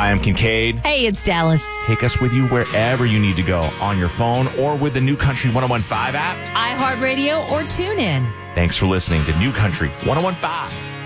Hi, I'm Kincaid. Hey, it's Dallas. Take us with you wherever you need to go, on your phone or with the New Country 1015 app. iHeartRadio or TuneIn. Thanks for listening to New Country 1015.